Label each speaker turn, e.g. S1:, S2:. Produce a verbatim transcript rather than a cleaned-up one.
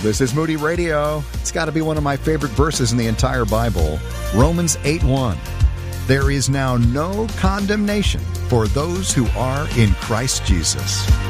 S1: This is Moody Radio. It's got to be one of my favorite verses in the entire Bible. Romans eight one. There is now no condemnation for those who are in Christ Jesus.